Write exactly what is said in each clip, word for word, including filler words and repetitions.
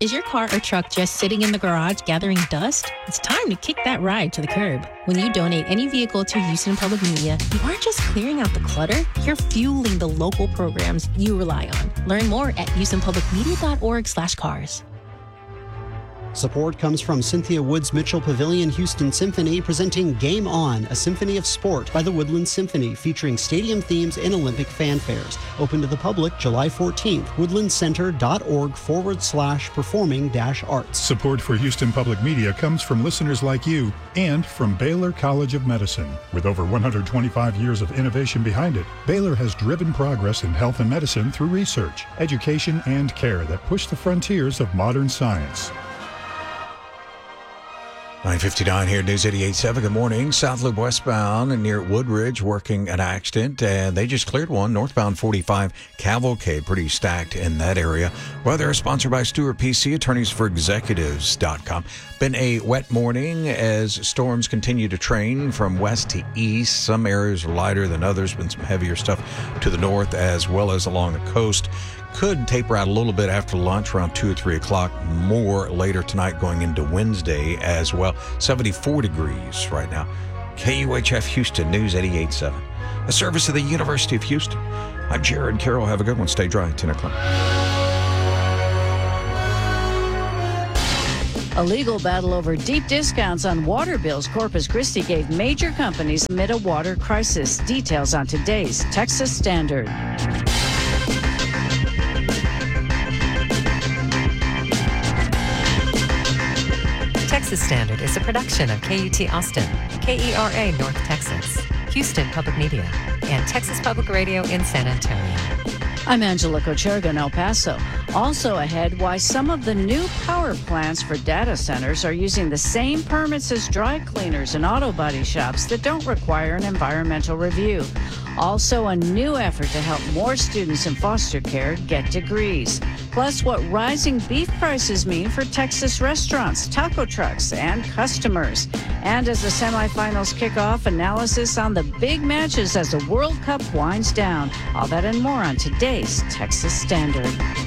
Is your car or truck just sitting in the garage gathering dust? It's time to kick that ride to the curb. When you donate any vehicle to Houston Public Media, you aren't just clearing out the clutter, you're fueling the local programs you rely on. Learn more at houstonpublicmedia.org slash cars. Support comes from Cynthia Woods Mitchell Pavilion Houston Symphony presenting Game On, a symphony of sport by the Woodland Symphony, featuring stadium themes and Olympic fanfares. Open to the public July fourteenth. woodlandcenter.org forward slash performing dash arts. Support for Houston Public Media comes from listeners like you and from Baylor College of Medicine. With over one hundred twenty-five years of innovation behind it, Baylor has driven progress in health and medicine through research, education, and care that push the frontiers of modern science. nine fifty-nine here, News eighty-eight point seven. Good morning. South Loop westbound near Woodridge working an accident, and they just cleared one. Northbound forty-five Cavalcade, pretty stacked in that area. Weather is sponsored by Stewart P C, attorneys for executives dot com. Been a wet morning as storms continue to train from west to east. Some areas are lighter than others. Been some heavier stuff to the north as well as along the coast. Could taper out a little bit after lunch, around two or three o'clock. More later tonight going into Wednesday as well. seventy-four degrees right now. K U H F Houston, News eighty-eight point seven. A service of the University of Houston. I'm Jared Carroll. Have a good one. Stay dry at ten o'clock. A legal battle over deep discounts on water bills. Corpus Christi gave major companies amid a water crisis. Details on today's Texas Standard. Texas Standard is a production of K U T Austin, K E R A North Texas, Houston Public Media, and Texas Public Radio in San Antonio. I'm Angela Kocherga in El Paso. Also ahead, why some of the new power plants for data centers are using the same permits as dry cleaners and auto body shops that don't require an environmental review. Also, a new effort to help more students in foster care get degrees. Plus, what rising beef prices mean for Texas restaurants, taco trucks, and customers. And as the semifinals kick off, analysis on the big matches as the World Cup winds down. All that and more on today's Texas Standard.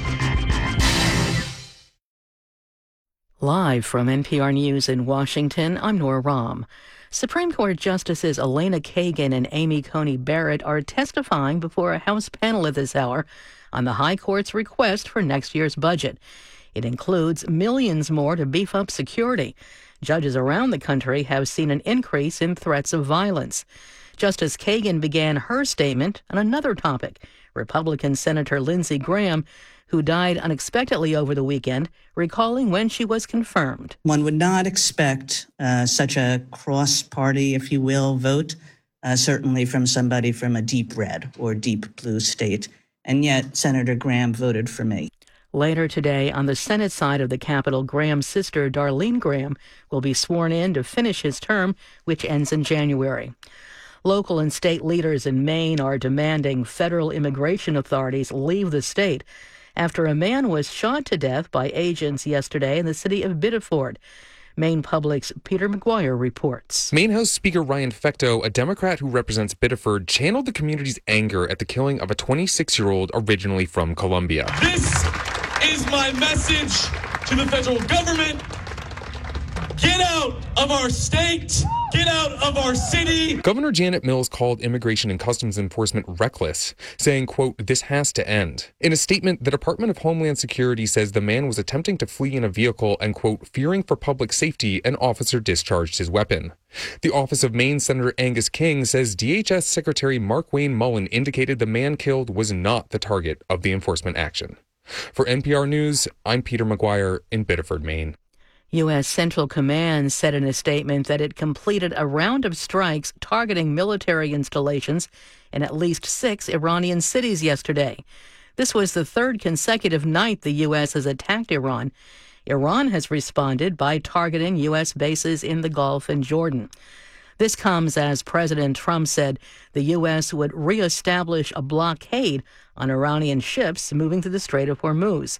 Live from N P R News in Washington, I'm Nora Rahm. Supreme Court Justices Elena Kagan and Amy Coney Barrett are testifying before a House panel at this hour on the High Court's request for next year's budget. It includes millions more to beef up security. Judges around the country have seen an increase in threats of violence. Justice Kagan began her statement on another topic. Republican Senator Lindsey Graham, who died unexpectedly over the weekend, recalling when she was confirmed. One would not expect uh, such a cross-party, if you will, vote, uh, certainly from somebody from a deep red or deep blue state. And yet, Senator Graham voted for me. Later today, on the Senate side of the Capitol, Graham's sister, Darlene Graham, will be sworn in to finish his term, which ends in January. Local and state leaders in Maine are demanding federal immigration authorities leave the state after a man was shot to death by agents yesterday in the city of Biddeford. Maine Public's Peter McGuire reports. Maine House Speaker Ryan Fecteau, a Democrat who represents Biddeford, channeled the community's anger at the killing of a twenty-six-year-old originally from Colombia. This is my message to the federal government. Get out of our state. Get out of our city. Governor Janet Mills called Immigration and Customs Enforcement reckless, saying, quote, "This has to end." In a statement, the Department of Homeland Security says the man was attempting to flee in a vehicle and, quote, "fearing for public safety, an officer discharged his weapon." The Office of Maine Senator Angus King says D H S Secretary Mark Wayne Mullen indicated the man killed was not the target of the enforcement action. For N P R News, I'm Peter McGuire in Biddeford, Maine. U S. Central Command said in a statement that it completed a round of strikes targeting military installations in at least six Iranian cities yesterday. This was the third consecutive night the U S has attacked Iran. Iran has responded by targeting U S bases in the Gulf and Jordan. This comes as President Trump said the U S would reestablish a blockade on Iranian ships moving through the Strait of Hormuz.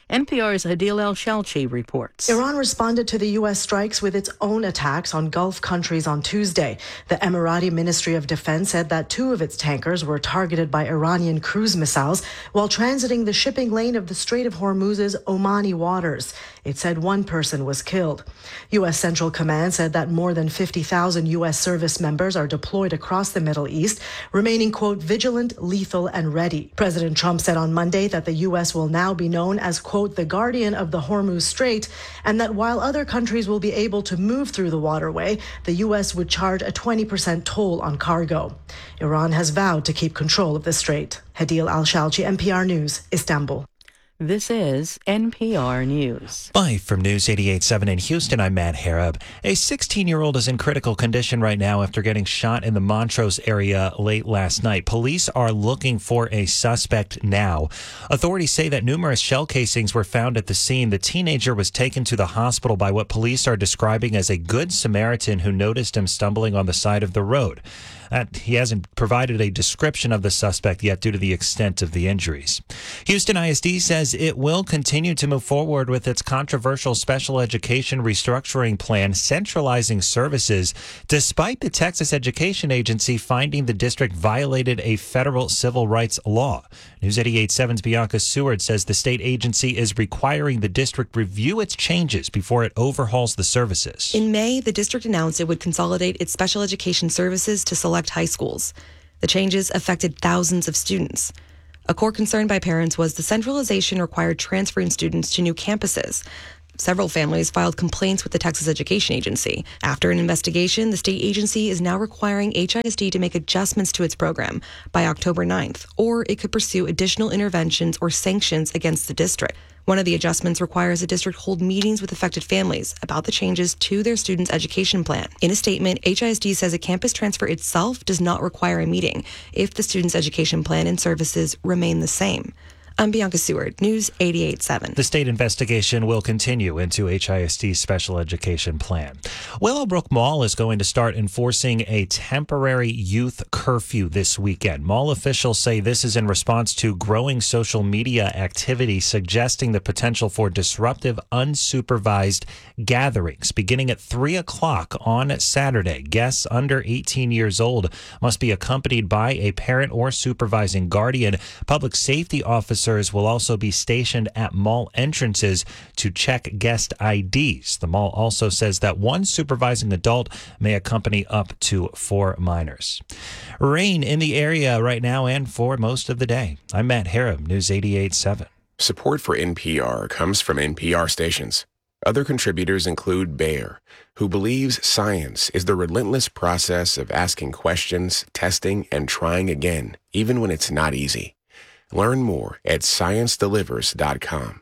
N P R's Adil El-Shalchi reports. Iran responded to the U S strikes with its own attacks on Gulf countries on Tuesday. The Emirati Ministry of Defense said that two of its tankers were targeted by Iranian cruise missiles while transiting the shipping lane of the Strait of Hormuz's Omani waters. It said one person was killed. U S Central Command said that more than fifty thousand U S service members are deployed across the Middle East, remaining, quote, vigilant, lethal, and ready. President Trump said on Monday that the U S will now be known as, quote, the guardian of the Hormuz Strait, and that while other countries will be able to move through the waterway, the U S would charge a twenty percent toll on cargo. Iran has vowed to keep control of the strait. Hadil Al-Shalchi, N P R News, Istanbul. This is N P R News. Live from News eighty-eight point seven in Houston, I'm Matt Harab. A sixteen-year-old is in critical condition right now after getting shot in the Montrose area late last night. Police are looking for a suspect now. Authorities say that numerous shell casings were found at the scene. The teenager was taken to the hospital by what police are describing as a good Samaritan who noticed him stumbling on the side of the road. That he hasn't provided a description of the suspect yet due to the extent of the injuries. Houston I S D says it will continue to move forward with its controversial special education restructuring plan, centralizing services, despite the Texas Education Agency finding the district violated a federal civil rights law. News eighty-eight point seven's Bianca Seward says the state agency is requiring the district review its changes before it overhauls the services. In May, the district announced it would consolidate its special education services to select high schools. The changes affected thousands of students. A core concern by parents was the centralization required transferring students to new campuses. Several families filed complaints with the Texas Education Agency. After an investigation, the state agency is now requiring H I S D to make adjustments to its program by October ninth, or it could pursue additional interventions or sanctions against the district. One of the adjustments requires the district hold meetings with affected families about the changes to their students' education plan. In a statement, H I S D says a campus transfer itself does not require a meeting if the student's education plan and services remain the same. I'm Bianca Seward, News eighty-eight point seven. The state investigation will continue into H I S D's special education plan. Willowbrook Mall is going to start enforcing a temporary youth curfew this weekend. Mall officials say this is in response to growing social media activity suggesting the potential for disruptive, unsupervised gatherings. Beginning at three o'clock on Saturday, guests under eighteen years old must be accompanied by a parent or supervising guardian. Public safety officers will also be stationed at mall entrances to check guest I Ds. The mall also says that one supervising adult may accompany up to four minors. Rain in the area right now and for most of the day. I'm Matt Harab, News eighty-eight point seven. Support for N P R comes from N P R stations. Other contributors include Bayer, who believes science is the relentless process of asking questions, testing, and trying again, even when it's not easy. Learn more at science delivers dot com.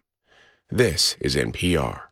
This is N P R.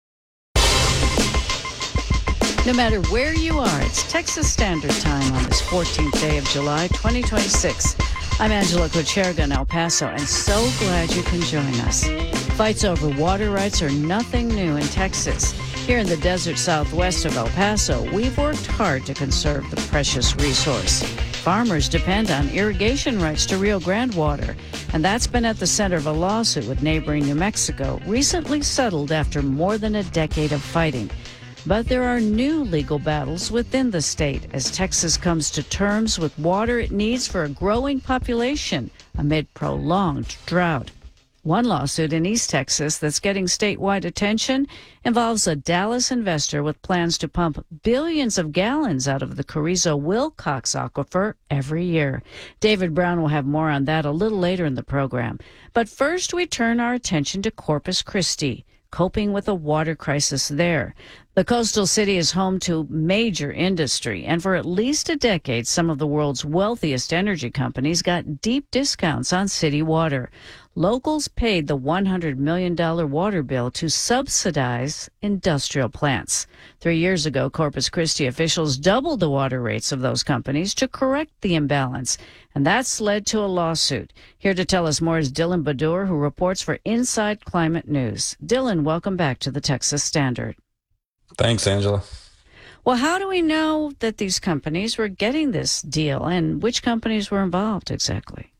No matter where you are, it's Texas Standard Time on this fourteenth day of July, twenty twenty-six. I'm Angela Kocherga in El Paso, and so glad you can join us. Fights over water rights are nothing new in Texas. Here in the desert southwest of El Paso, we've worked hard to conserve the precious resource. Farmers depend on irrigation rights to Rio Grande water, and that's been at the center of a lawsuit with neighboring New Mexico, recently settled after more than a decade of fighting. But there are new legal battles within the state as Texas comes to terms with water it needs for a growing population amid prolonged drought. One lawsuit in East Texas that's getting statewide attention involves a Dallas investor with plans to pump billions of gallons out of the Carrizo-Wilcox aquifer every year. David Brown will have more on that a little later in the program. But first, we turn our attention to Corpus Christi, coping with a water crisis there. The coastal city is home to major industry, and for at least a decade, some of the world's wealthiest energy companies got deep discounts on city water. Locals paid the one hundred million dollars water bill to subsidize industrial plants. Three years ago, Corpus Christi officials doubled the water rates of those companies to correct the imbalance, and that's led to a lawsuit. Here to tell us more is Dylan Badur, who reports for Inside Climate News. Dylan, welcome back to the Texas Standard. Thanks, Angela. Well, how do we know that these companies were getting this deal, and which companies were involved exactly?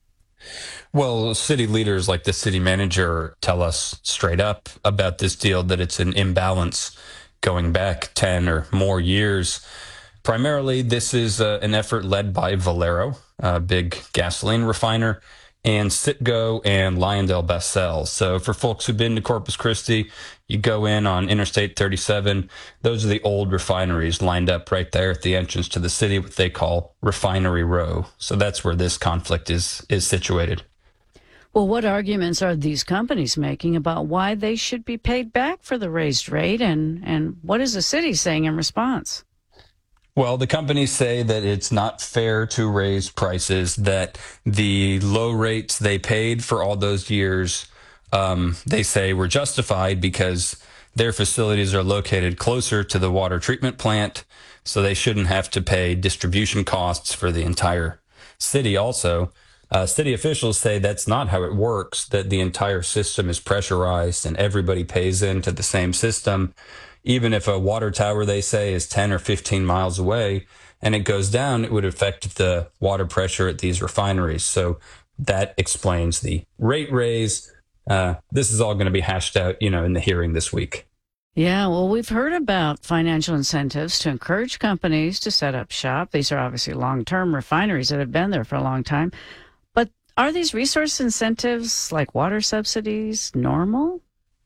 Well, city leaders like the city manager tell us straight up about this deal that it's an imbalance going back ten or more years. Primarily, this is uh, an effort led by Valero, a big gasoline refiner, and Citgo and LyondellBasell. So for folks who've been to Corpus Christi, you go in on Interstate thirty-seven. Those are the old refineries lined up right there at the entrance to the city, what they call Refinery Row. So that's where this conflict is is situated. Well, what arguments are these companies making about why they should be paid back for the raised rate, and, and what is the city saying in response? Well, the companies say that it's not fair to raise prices, that the low rates they paid for all those years, um, they say were justified because their facilities are located closer to the water treatment plant, so they shouldn't have to pay distribution costs for the entire city also. Uh, city officials say that's not how it works, that the entire system is pressurized and everybody pays into the same system. Even if a water tower, they say, is ten or fifteen miles away and it goes down, it would affect the water pressure at these refineries. So that explains the rate raise. Uh, this is all going to be hashed out, you know, in the hearing this week. Yeah, well, we've heard about financial incentives to encourage companies to set up shop. These are obviously long-term refineries that have been there for a long time. But are these resource incentives like water subsidies normal?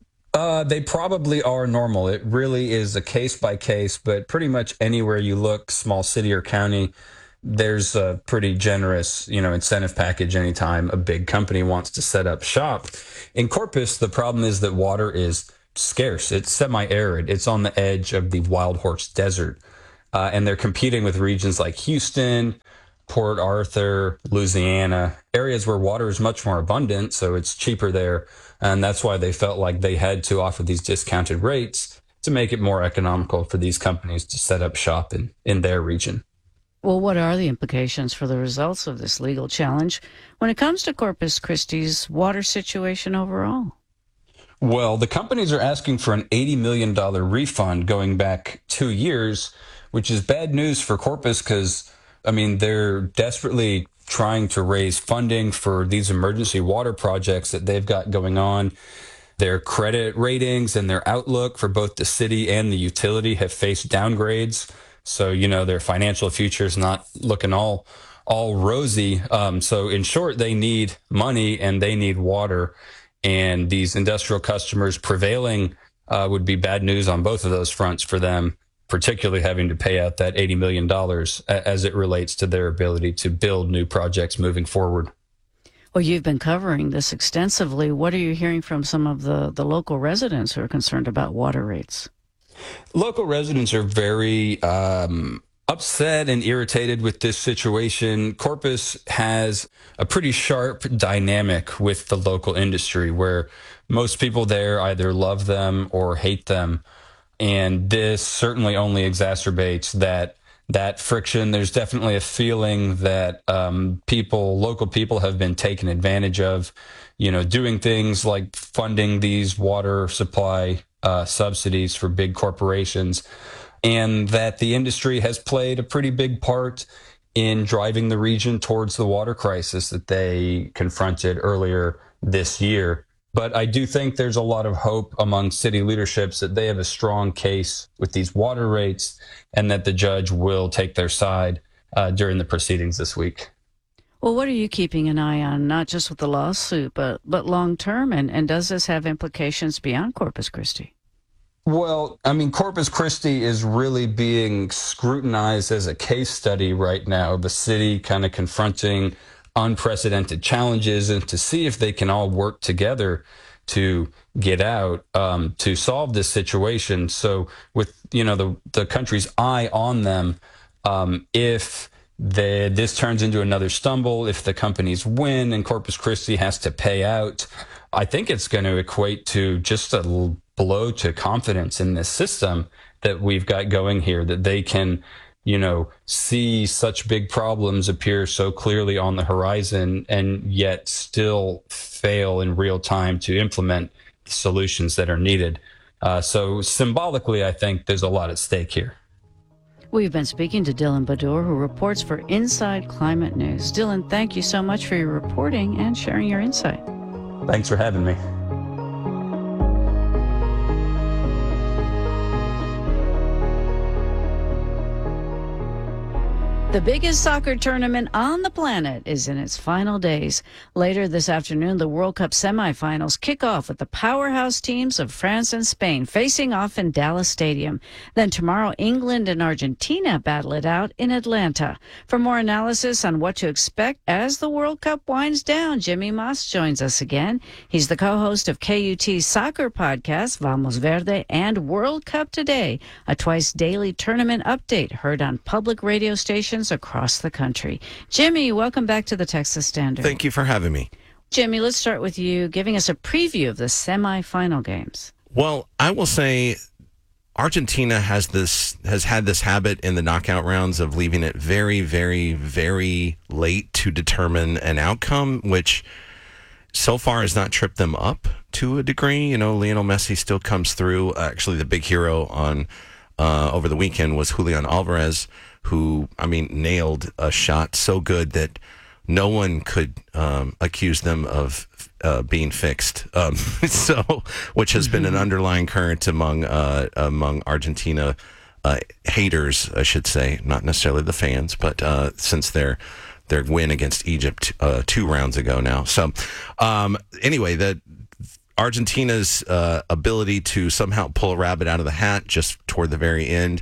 Uh, they probably are normal. It really is a case by case, but pretty much anywhere you look, small city or county, there's a pretty generous, you know, incentive package anytime a big company wants to set up shop. In Corpus, the problem is that water is scarce. It's semi-arid. It's on the edge of the Wild Horse Desert. Uh, and they're competing with regions like Houston, Port Arthur, Louisiana, areas where water is much more abundant, so it's cheaper there. And that's why they felt like they had to offer these discounted rates to make it more economical for these companies to set up shop in, in their region. Well, what are the implications for the results of this legal challenge when it comes to Corpus Christi's water situation overall? Well, the companies are asking for an eighty million dollars refund going back two years, which is bad news for Corpus because, I mean, they're desperately trying to raise funding for these emergency water projects that they've got going on. Their credit ratings and their outlook for both the city and the utility have faced downgrades. So, you know, their financial future is not looking all all rosy. Um, so in short, they need money and they need water. And these industrial customers prevailing uh, would be bad news on both of those fronts for them, particularly having to pay out that eighty million dollars as it relates to their ability to build new projects moving forward. Well, you've been covering this extensively. What are you hearing from some of the, the local residents who are concerned about water rates? Local residents are very um, upset and irritated with this situation. Corpus has a pretty sharp dynamic with the local industry where most people there either love them or hate them. And this certainly only exacerbates that that friction. There's definitely a feeling that um, people, local people have been taken advantage of, you know, doing things like funding these water supply uh, subsidies for big corporations, and that the industry has played a pretty big part in driving the region towards the water crisis that they confronted earlier this year. But I do think there's a lot of hope among city leaderships that they have a strong case with these water rates and that the judge will take their side uh, during the proceedings this week. Well, what are you keeping an eye on, not just with the lawsuit, but, but long term? And, and does this have implications beyond Corpus Christi? Well, I mean, Corpus Christi is really being scrutinized as a case study right now, the city kind of confronting unprecedented challenges and to see if they can all work together to get out, um, to solve this situation. So with, you know, the, the country's eye on them, um, if the, this turns into another stumble, if the companies win and Corpus Christi has to pay out, I think it's going to equate to just a blow to confidence in this system that we've got going here, that they can, you know, see such big problems appear so clearly on the horizon and yet still fail in real time to implement solutions that are needed. Uh, so symbolically, I think there's a lot at stake here. We've been speaking to Dylan Badur, who reports for Inside Climate News. Dylan, thank you so much for your reporting and sharing your insight. Thanks for having me. The biggest soccer tournament on the planet is in its final days. Later this afternoon, the World Cup semifinals kick off with the powerhouse teams of France and Spain facing off in Dallas Stadium. Then tomorrow, England and Argentina battle it out in Atlanta. For more analysis on what to expect as the World Cup winds down, Jimmy Moss joins us again. He's the co-host of K U T's soccer podcast, Vamos Verde, and World Cup Today, a twice daily tournament update heard on public radio stations across the country. Jimmy, welcome back to the Texas Standard. Thank you for having me. Jimmy, let's start with you giving us a preview of the semifinal games. Well, I will say Argentina has this has had this habit in the knockout rounds of leaving it very, very, very late to determine an outcome, which so far has not tripped them up to a degree. You know, Lionel Messi still comes through. Actually, the big hero on uh, over the weekend was Julian Alvarez, who, I mean, nailed a shot so good that no one could um, accuse them of uh, being fixed. Um, so, which has been an underlying current among uh, among Argentina uh, haters, I should say, not necessarily the fans, but uh, since their their win against Egypt uh, two rounds ago now. So, um, anyway, the Argentina's uh, ability to somehow pull a rabbit out of the hat just toward the very end.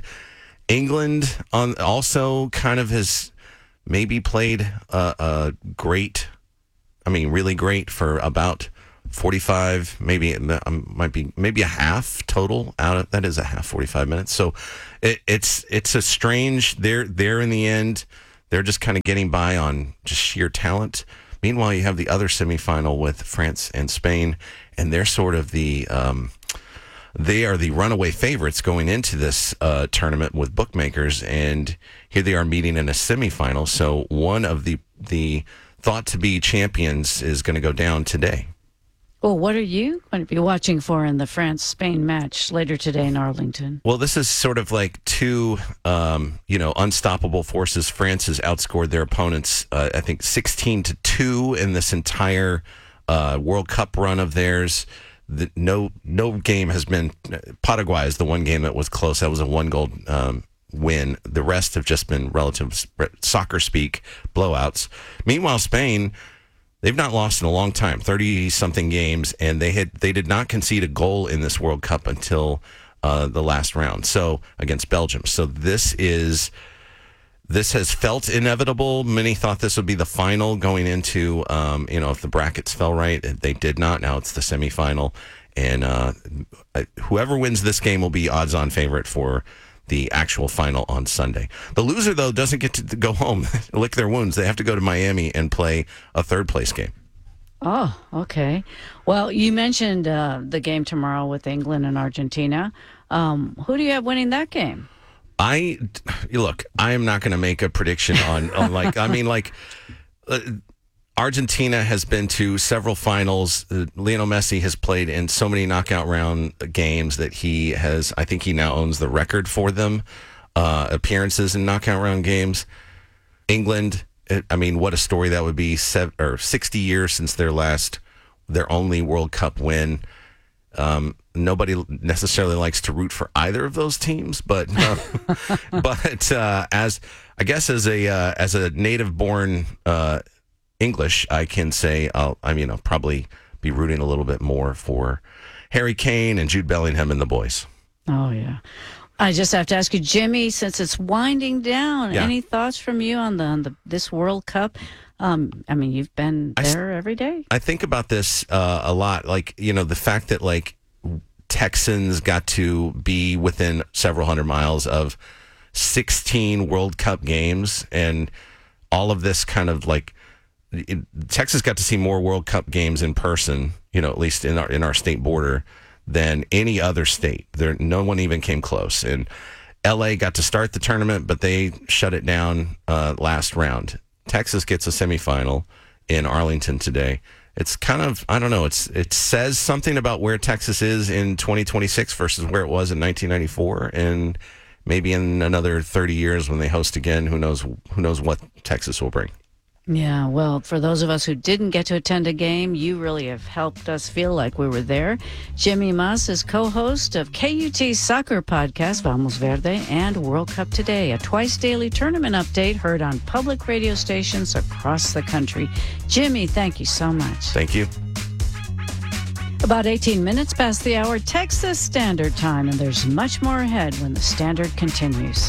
England on also kind of has maybe played a, a great, I mean, really great for about forty-five, maybe it might be maybe a half total out of that is a half forty-five minutes. So it, it's it's a strange. They're they're in the end. They're just kind of getting by on just sheer talent. Meanwhile, you have the other semifinal with France and Spain, and they're sort of the. Um, They are the runaway favorites going into this uh, tournament with bookmakers, and here they are meeting in a semifinal. So one of the the thought to be champions is going to go down today. Well, what are you going to be watching for in the France-Spain match later today in Arlington? Well, this is sort of like two, um, you know, unstoppable forces. France has outscored their opponents, uh, I think, sixteen to two in this entire uh, World Cup run of theirs. The, no no game has been Paraguay is the one game that was close. That was a one goal um, win. The rest have just been relative soccer speak blowouts. Meanwhile, Spain, they've not lost in a long time, thirty something games, and they had they did not concede a goal in this World Cup until uh, the last round. So against Belgium. So this is. This has felt inevitable. Many thought this would be the final going into, um, you know, if the brackets fell right. They did not. Now it's the semifinal. And uh, whoever wins this game will be odds-on favorite for the actual final on Sunday. The loser, though, doesn't get to go home, lick their wounds. They have to go to Miami and play a third-place game. Oh, okay. Well, you mentioned uh, the game tomorrow with England and Argentina. Um, who do you have winning that game? I look. I am not going to make a prediction on, on like. I mean, like uh, Argentina has been to several finals. Uh, Lionel Messi has played in so many knockout round games that he has. I think he now owns the record for them uh, appearances in knockout round games. England. It, I mean, what a story that would be. Seven, or sixty years since their last, their only World Cup win. Um, nobody necessarily likes to root for either of those teams, but uh, but uh, as I guess as a uh, as a native-born uh, English, I can say I'll I mean I'll probably be rooting a little bit more for Harry Kane and Jude Bellingham and the boys. Oh yeah, I just have to ask you, Jimmy, since it's winding down, yeah. any thoughts from you on the on the this World Cup? Um, I mean, you've been there I, every day. I think about this uh, a lot. Like, you know, the fact that like Texans got to be within several hundred miles of sixteen World Cup games, and all of this kind of like it, Texas got to see more World Cup games in person, you know, at least in our in our state border, than any other state. There, no one even came close. And L A got to start the tournament, but they shut it down uh, last round. Texas gets a semifinal in Arlington today. It's kind of, I don't know, it's it says something about where Texas is in twenty twenty-six versus where it was in nineteen ninety-four. And maybe in another thirty years when they host again, who knows, who knows what Texas will bring. Yeah, well, for those of us who didn't get to attend a game, you really have helped us feel like we were there. Jimmy Mas is co-host of K U T's soccer podcast, Vamos Verde, and World Cup Today, a twice-daily tournament update heard on public radio stations across the country. Jimmy, thank you so much. Thank you. About eighteen minutes past the hour, Texas Standard Time, and there's much more ahead when the Standard continues.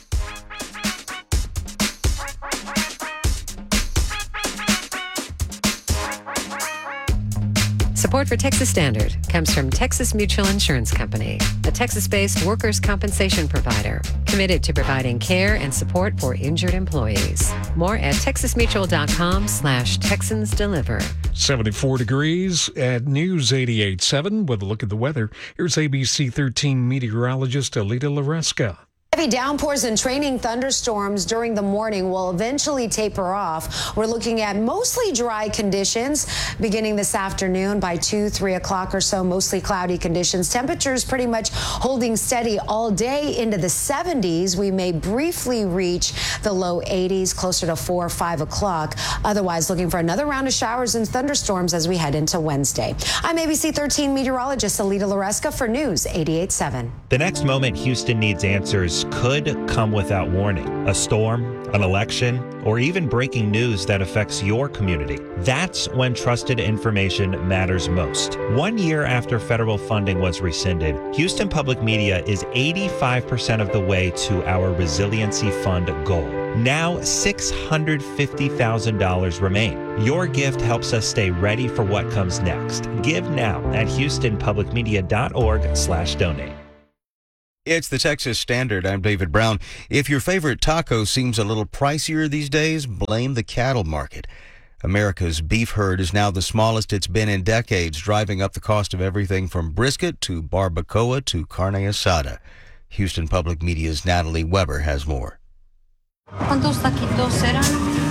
Support for Texas Standard comes from Texas Mutual Insurance Company, a Texas-based workers' compensation provider committed to providing care and support for injured employees. More at texasmutual.com slash Texans Deliver. seventy-four degrees at News eighty-eight point seven with a look at the weather. Here's A B C thirteen meteorologist Alita Laresca. Heavy downpours and training thunderstorms during the morning will eventually taper off. We're looking at mostly dry conditions beginning this afternoon by two, three o'clock or so, mostly cloudy conditions. Temperatures pretty much holding steady all day into the seventies. We may briefly reach the low eighties closer to four or five o'clock. Otherwise, looking for another round of showers and thunderstorms as we head into Wednesday. I'm A B C thirteen meteorologist Alita Laresca for News eighty-eight point seven. The next moment Houston needs answers could come without warning. A storm, an election, or even breaking news that affects your community. That's when trusted information matters most. One year after federal funding was rescinded, Houston Public Media is eighty-five percent of the way to our Resiliency Fund goal. Now, six hundred fifty thousand dollars remain. Your gift helps us stay ready for what comes next. Give now at houstonpublicmedia.org slash donate. It's the Texas Standard. I'm David Brown. If your favorite taco seems a little pricier these days, blame the cattle market. America's beef herd is now the smallest it's been in decades, driving up the cost of everything from brisket to barbacoa to carne asada. Houston Public Media's Natalie Weber has more. ¿Cuántos taquitos eran?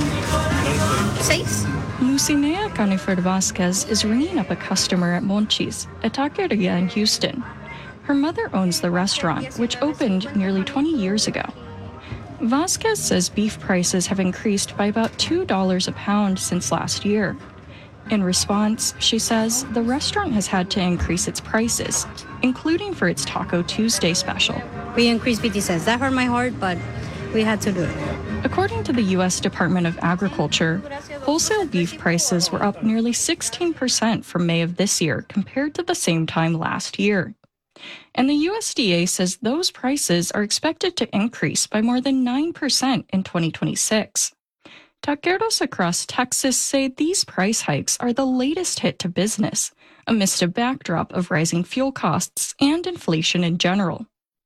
Seis. Lucinea Caniford Vasquez is ringing up a customer at Monchi's, a taqueria in Houston. Her mother owns the restaurant, which opened nearly twenty years ago. Vasquez says beef prices have increased by about two dollars a pound since last year. In response, she says the restaurant has had to increase its prices, including for its Taco Tuesday special. We increased fifty cents. That hurt my heart, but we had to do it. According to the U S Department of Agriculture, wholesale beef prices were up nearly sixteen percent from May of this year compared to the same time last year. And the U S D A says those prices are expected to increase by more than nine percent in twenty twenty-six. Taqueros across Texas say these price hikes are the latest hit to business, amidst a backdrop of rising fuel costs and inflation in general.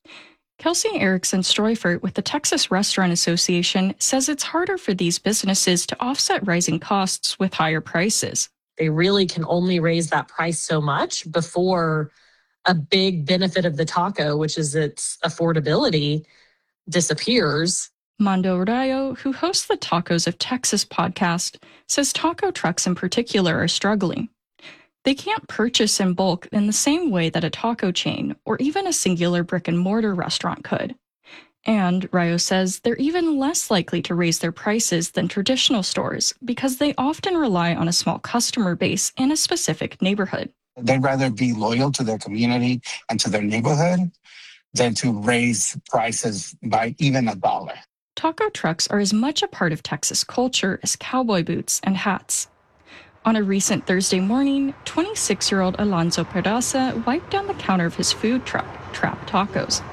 Kelsey Erickson Stroifert with the Texas Restaurant Association says it's harder for these businesses to offset rising costs with higher prices. They really can only raise that price so much before a big benefit of the taco, which is its affordability, disappears. Mondo Rayo, who hosts the Tacos of Texas podcast, says taco trucks in particular are struggling. They can't purchase in bulk in the same way that a taco chain or even a singular brick-and-mortar restaurant could. And, Rayo says, they're even less likely to raise their prices than traditional stores because they often rely on a small customer base in a specific neighborhood. They'd rather be loyal to their community and to their neighborhood than to raise prices by even a dollar. Taco trucks are as much a part of Texas culture as cowboy boots and hats. On a recent Thursday morning, twenty-six-year-old Alonso Peraza wiped down the counter of his food truck, Trap Tacos.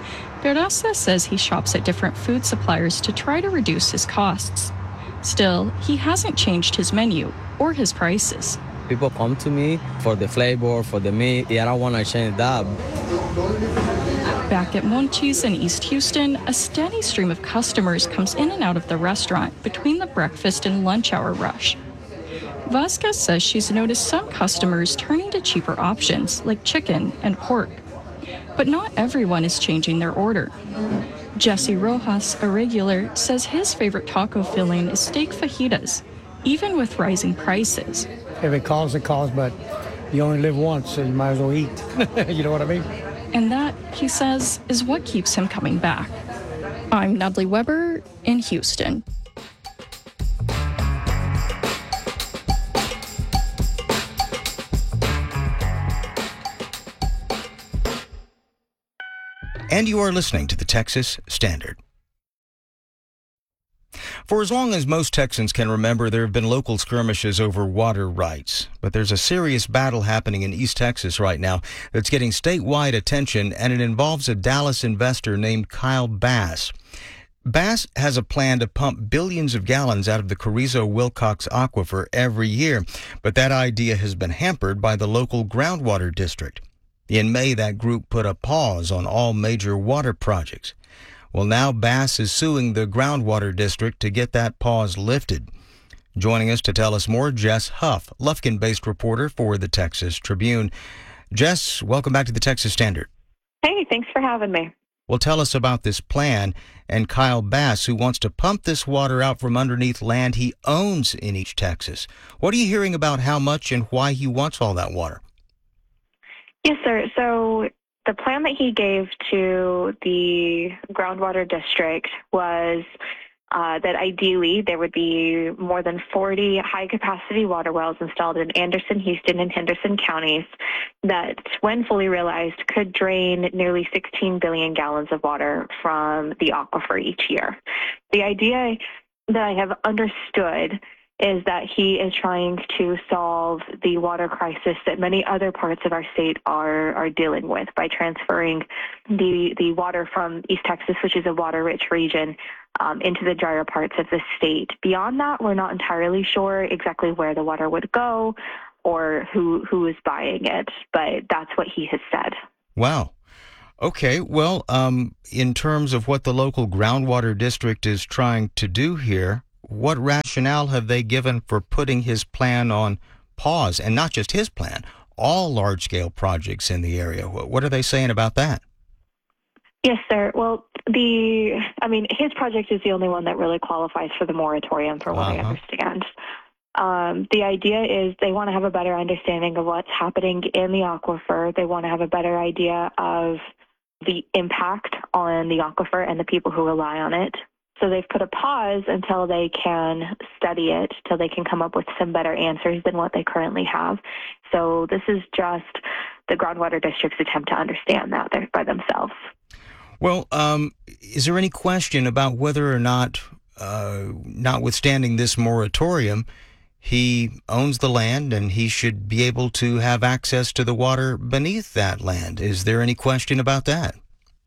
Peraza says he shops at different food suppliers to try to reduce his costs. Still, he hasn't changed his menu or his prices. People come to me for the flavor, for the meat. Yeah, I don't want to change that. Back at Monchi's in East Houston, a steady stream of customers comes in and out of the restaurant between the breakfast and lunch hour rush. Vasquez says she's noticed some customers turning to cheaper options like chicken and pork. But not everyone is changing their order. Jesse Rojas, a regular, says his favorite taco filling is steak fajitas, even with rising prices. If it calls, it calls, but you only live once, so you might as well eat. You know what I mean? And that, he says, is what keeps him coming back. I'm Natalie Weber in Houston. And you are listening to the Texas Standard. For as long as most Texans can remember, there have been local skirmishes over water rights. But there's a serious battle happening in East Texas right now that's getting statewide attention, and it involves a Dallas investor named Kyle Bass. Bass has a plan to pump billions of gallons out of the Carrizo-Wilcox Aquifer every year, but that idea has been hampered by the local groundwater district. In May, that group put a pause on all major water projects. Well, now Bass is suing the groundwater district to get that pause lifted. Joining us to tell us more, Jess Huff, Lufkin-based reporter for the Texas Tribune. Jess, welcome back to the Texas Standard. Hey, thanks for having me. Well, tell us about this plan and Kyle Bass, who wants to pump this water out from underneath land he owns in East Texas. What are you hearing about how much and why he wants all that water? Yes, sir. So the plan that he gave to the groundwater district was uh, that ideally there would be more than forty high-capacity water wells installed in Anderson, Houston, and Henderson counties that, when fully realized, could drain nearly sixteen billion gallons of water from the aquifer each year. The idea that I have understood is that he is trying to solve the water crisis that many other parts of our state are are dealing with by transferring the the water from East Texas, which is a water-rich region, um, into the drier parts of the state. Beyond that, we're not entirely sure exactly where the water would go or who who is buying it, but that's what he has said. Wow. Okay, well, um, in terms of what the local groundwater district is trying to do here, what rationale have they given for putting his plan on pause? And not just his plan, all large-scale projects in the area. What are they saying about that? Yes, sir. Well, the, I mean, his project is the only one that really qualifies for the moratorium, for what uh-huh. I understand. Um, the idea is they want to have a better understanding of what's happening in the aquifer. They want to have a better idea of the impact on the aquifer and the people who rely on it. So they've put a pause until they can study it, till they can come up with some better answers than what they currently have. So this is just the groundwater district's attempt to understand that by themselves. Well, um, is there any question about whether or not, uh, notwithstanding this moratorium, he owns the land and he should be able to have access to the water beneath that land? Is there any question about that?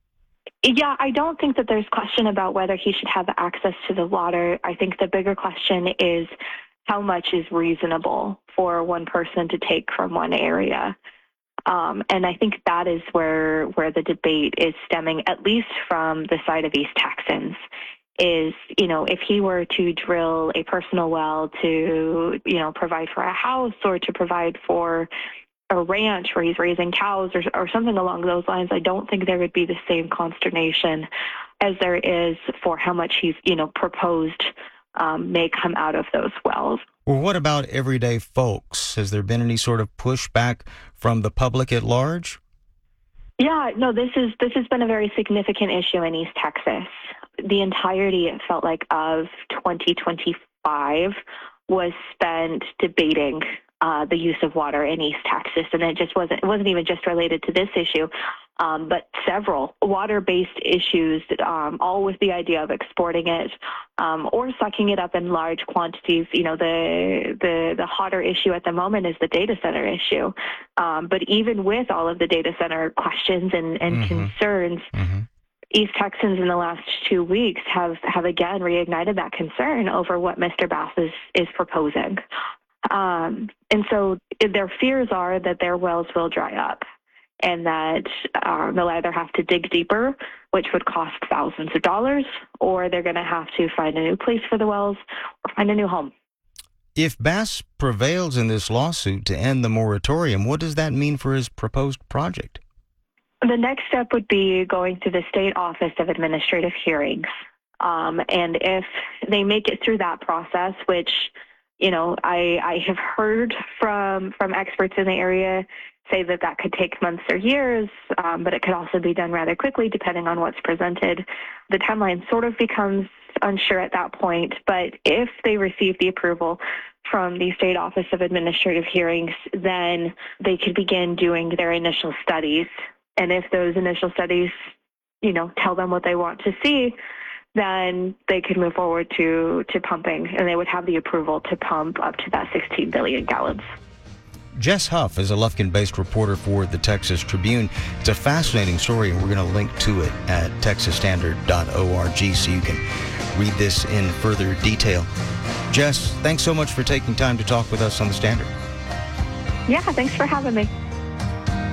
Yeah, I don't think that there's question about whether he should have access to the water. I think the bigger question is how much is reasonable for one person to take from one area. Um, and I think that is where where the debate is stemming, at least from the side of East Texans, is, you know, if he were to drill a personal well to, you know, provide for a house or to provide for a ranch where he's raising cows or, or something along those lines, I don't think there would be the same consternation as there is for how much he's, you know, proposed um, may come out of those wells. Well, what about everyday folks? Has there been any sort of pushback from the public at large? Yeah, no, this is this has been a very significant issue in East Texas. The entirety, it felt like, of twenty twenty-five was spent debating Uh, the use of water in East Texas, and it just wasn't it wasn't even just related to this issue, um, but several water-based issues, um, all with the idea of exporting it um, or sucking it up in large quantities. You know, the the the hotter issue at the moment is the data center issue, um, but even with all of the data center questions and, and mm-hmm. concerns. Mm-hmm. East Texans in the last two weeks have, have again reignited that concern over what Mister Bass is, is proposing. Um, and so their fears are that their wells will dry up and that uh, they'll either have to dig deeper, which would cost thousands of dollars, or they're going to have to find a new place for the wells or find a new home. If Bass prevails in this lawsuit to end the moratorium, what does that mean for his proposed project? The next step would be going to the State Office of Administrative Hearings. Um, and if they make it through that process, which, you know, I, I have heard from, from experts in the area say that that could take months or years, um, but it could also be done rather quickly depending on what's presented. The timeline sort of becomes unsure at that point, but if they receive the approval from the State Office of Administrative Hearings, then they could begin doing their initial studies. And if those initial studies, you know, tell them what they want to see, then they could move forward to, to pumping, and they would have the approval to pump up to that sixteen billion gallons. Jess Huff is a Lufkin-based reporter for the Texas Tribune. It's a fascinating story, and we're going to link to it at texas standard dot org so you can read this in further detail. Jess, thanks so much for taking time to talk with us on The Standard. Yeah, thanks for having me.